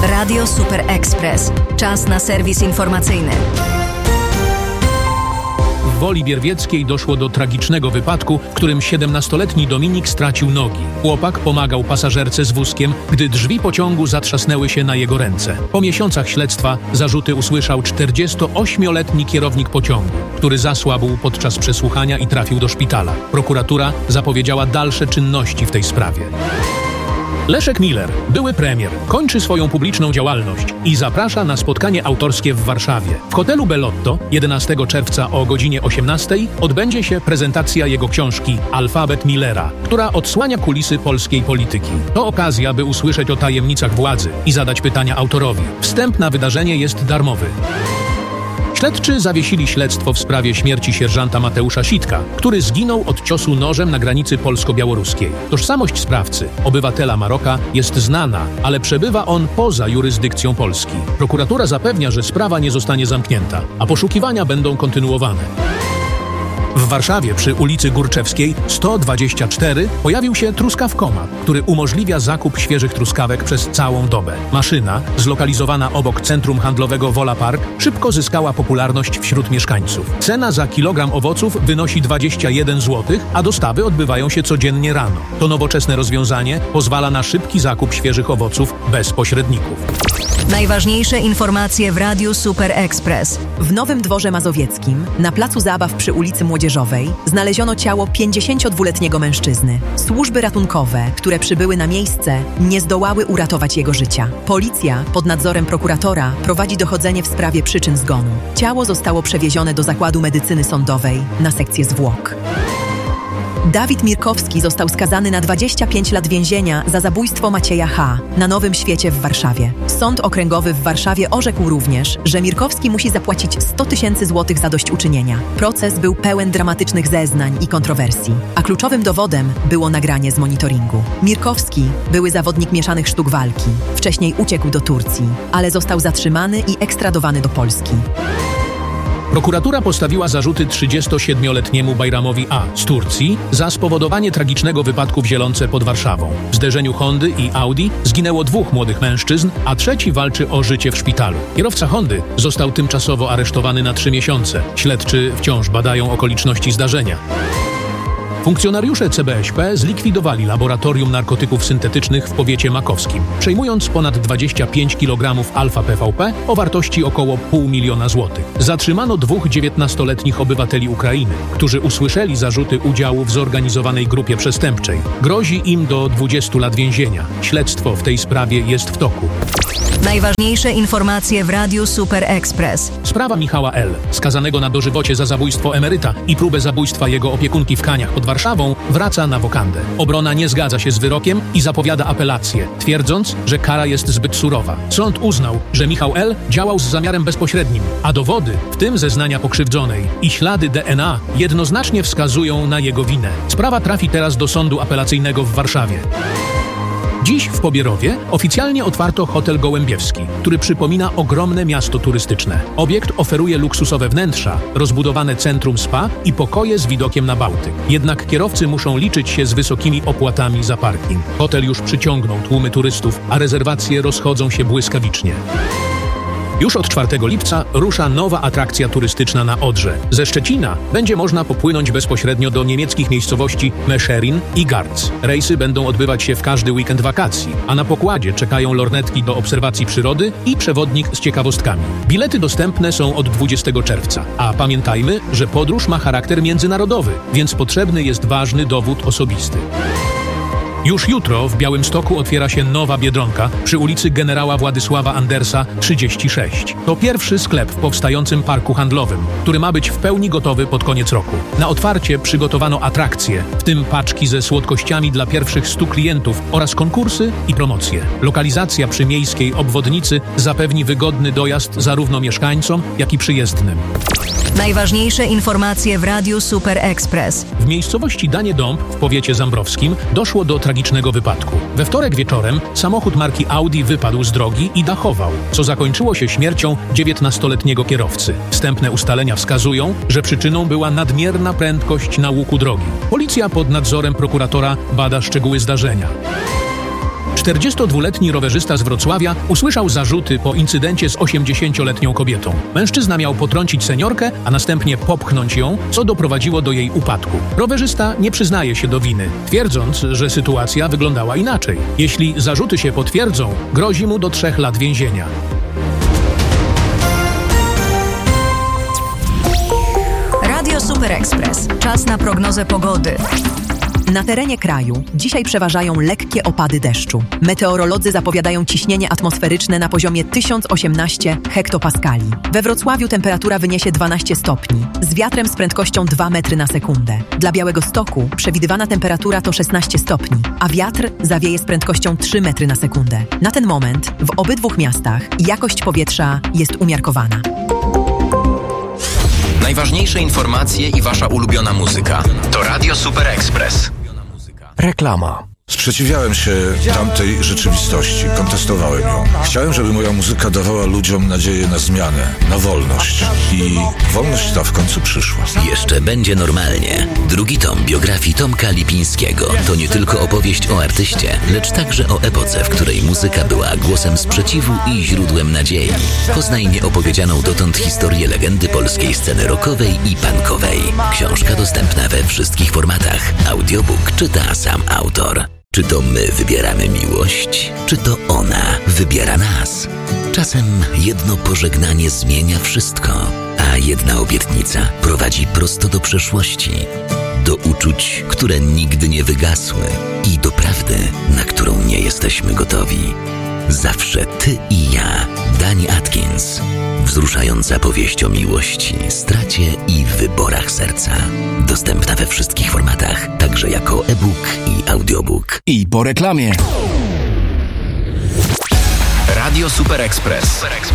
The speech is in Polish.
Radio Super Express. Czas na serwis informacyjny. W Woli Bierwieckiej doszło do tragicznego wypadku, w którym 17-letni Dominik stracił nogi. Chłopak pomagał pasażerce z wózkiem, gdy drzwi pociągu zatrzasnęły się na jego ręce. Po miesiącach śledztwa zarzuty usłyszał 48-letni kierownik pociągu, który zasłabł podczas przesłuchania i trafił do szpitala. Prokuratura zapowiedziała dalsze czynności w tej sprawie. Leszek Miller, były premier, kończy swoją publiczną działalność i zaprasza na spotkanie autorskie w Warszawie. W hotelu Bellotto 11 czerwca o godzinie 18:00 odbędzie się prezentacja jego książki Alfabet Millera, która odsłania kulisy polskiej polityki. To okazja, by usłyszeć o tajemnicach władzy i zadać pytania autorowi. Wstęp na wydarzenie jest darmowy. Śledczy zawiesili śledztwo w sprawie śmierci sierżanta Mateusza Sitka, który zginął od ciosu nożem na granicy polsko-białoruskiej. Tożsamość sprawcy, obywatela Maroka, jest znana, ale przebywa on poza jurysdykcją Polski. Prokuratura zapewnia, że sprawa nie zostanie zamknięta, a poszukiwania będą kontynuowane. W Warszawie przy ulicy Górczewskiej 124 pojawił się truskawkomat, który umożliwia zakup świeżych truskawek przez całą dobę. Maszyna, zlokalizowana obok centrum handlowego Wola Park, szybko zyskała popularność wśród mieszkańców. Cena za kilogram owoców wynosi 21 zł, a dostawy odbywają się codziennie rano. To nowoczesne rozwiązanie pozwala na szybki zakup świeżych owoców bez pośredników. Najważniejsze informacje w Radiu Super Express. W Nowym Dworze Mazowieckim, na placu zabaw przy ulicy Młodzieżowej, znaleziono ciało 52-letniego mężczyzny. Służby ratunkowe, które przybyły na miejsce, nie zdołały uratować jego życia. Policja, pod nadzorem prokuratora, prowadzi dochodzenie w sprawie przyczyn zgonu. Ciało zostało przewiezione do Zakładu Medycyny Sądowej na sekcję zwłok. Dawid Mirkowski został skazany na 25 lat więzienia za zabójstwo Macieja H. na Nowym Świecie w Warszawie. Sąd Okręgowy w Warszawie orzekł również, że Mirkowski musi zapłacić 100 000 złotych zadośćuczynienia. Proces był pełen dramatycznych zeznań i kontrowersji, a kluczowym dowodem było nagranie z monitoringu. Mirkowski, były zawodnik mieszanych sztuk walki, wcześniej uciekł do Turcji, ale został zatrzymany i ekstradowany do Polski. Prokuratura postawiła zarzuty 37-letniemu Bajramowi A. z Turcji za spowodowanie tragicznego wypadku w Zielonce pod Warszawą. W zderzeniu Hondy i Audi zginęło 2 młodych mężczyzn, a trzeci walczy o życie w szpitalu. Kierowca Hondy został tymczasowo aresztowany na 3 miesiące. Śledczy wciąż badają okoliczności zdarzenia. Funkcjonariusze CBŚP zlikwidowali laboratorium narkotyków syntetycznych w powiecie makowskim, przejmując ponad 25 kg alfa-PVP o wartości około 500 000 złotych. Zatrzymano 2 19-letnich obywateli Ukrainy, którzy usłyszeli zarzuty udziału w zorganizowanej grupie przestępczej. Grozi im do 20 lat więzienia. Śledztwo w tej sprawie jest w toku. Najważniejsze informacje w Radiu Super Express. Sprawa Michała L., skazanego na dożywocie za zabójstwo emeryta i próbę zabójstwa jego opiekunki w Kaniach pod Warszawą, wraca na wokandę. Obrona nie zgadza się z wyrokiem i zapowiada apelację, twierdząc, że kara jest zbyt surowa. Sąd uznał, że Michał L. działał z zamiarem bezpośrednim, a dowody, w tym zeznania pokrzywdzonej i ślady DNA, jednoznacznie wskazują na jego winę. Sprawa trafi teraz do Sądu Apelacyjnego w Warszawie. Dziś w Pobierowie oficjalnie otwarto hotel Gołębiewski, który przypomina ogromne miasto turystyczne. Obiekt oferuje luksusowe wnętrza, rozbudowane centrum spa i pokoje z widokiem na Bałtyk. Jednak kierowcy muszą liczyć się z wysokimi opłatami za parking. Hotel już przyciągnął tłumy turystów, a rezerwacje rozchodzą się błyskawicznie. Już od 4 lipca rusza nowa atrakcja turystyczna na Odrze. Ze Szczecina będzie można popłynąć bezpośrednio do niemieckich miejscowości Mescherin i Garz. Rejsy będą odbywać się w każdy weekend wakacji, a na pokładzie czekają lornetki do obserwacji przyrody i przewodnik z ciekawostkami. Bilety dostępne są od 20 czerwca, a pamiętajmy, że podróż ma charakter międzynarodowy, więc potrzebny jest ważny dowód osobisty. Już jutro w Białymstoku otwiera się nowa Biedronka przy ulicy Generała Władysława Andersa 36. To pierwszy sklep w powstającym parku handlowym, który ma być w pełni gotowy pod koniec roku. Na otwarcie przygotowano atrakcje, w tym paczki ze słodkościami dla pierwszych 100 klientów oraz konkursy i promocje. Lokalizacja przy miejskiej obwodnicy zapewni wygodny dojazd zarówno mieszkańcom, jak i przyjezdnym. Najważniejsze informacje w Radiu Super Express. W miejscowości Danie Dąb w powiecie zambrowskim doszło do tragicznego wypadku. We wtorek wieczorem samochód marki Audi wypadł z drogi i dachował, co zakończyło się śmiercią 19-letniego kierowcy. Wstępne ustalenia wskazują, że przyczyną była nadmierna prędkość na łuku drogi. Policja pod nadzorem prokuratora bada szczegóły zdarzenia. 42-letni rowerzysta z Wrocławia usłyszał zarzuty po incydencie z 80-letnią kobietą. Mężczyzna miał potrącić seniorkę, a następnie popchnąć ją, co doprowadziło do jej upadku. Rowerzysta nie przyznaje się do winy, twierdząc, że sytuacja wyglądała inaczej. Jeśli zarzuty się potwierdzą, grozi mu do 3 lat więzienia. Radio Super Express. Czas na prognozę pogody. Na terenie kraju dzisiaj przeważają lekkie opady deszczu. Meteorolodzy zapowiadają ciśnienie atmosferyczne na poziomie 1018 hektopaskali. We Wrocławiu temperatura wyniesie 12 stopni, z wiatrem z prędkością 2 metry na sekundę. Dla Białegostoku przewidywana temperatura to 16 stopni, a wiatr zawieje z prędkością 3 metry na sekundę. Na ten moment w obydwu miastach jakość powietrza jest umiarkowana. Najważniejsze informacje i wasza ulubiona muzyka to Radio Super Express. Reklama. Sprzeciwiałem się tamtej rzeczywistości, kontestowałem ją. Chciałem, żeby moja muzyka dawała ludziom nadzieję na zmianę, na wolność. I wolność ta w końcu przyszła. Jeszcze będzie normalnie. Drugi tom biografii Tomka Lipińskiego to nie tylko opowieść o artyście, lecz także o epoce, w której muzyka była głosem sprzeciwu i źródłem nadziei. Poznaj nieopowiedzianą dotąd historię legendy polskiej sceny rockowej i punkowej. Książka dostępna we wszystkich formatach. Audiobook czyta sam autor. Czy to my wybieramy miłość, czy to ona wybiera nas? Czasem jedno pożegnanie zmienia wszystko, a jedna obietnica prowadzi prosto do przeszłości, do uczuć, które nigdy nie wygasły i do prawdy, na którą nie jesteśmy gotowi. Zawsze ty i ja. Dani Atkins. Wzruszająca powieść o miłości, stracie i wyborach serca. Dostępna we wszystkich formatach, także jako e-book i audiobook. I po reklamie. Radio Super Express.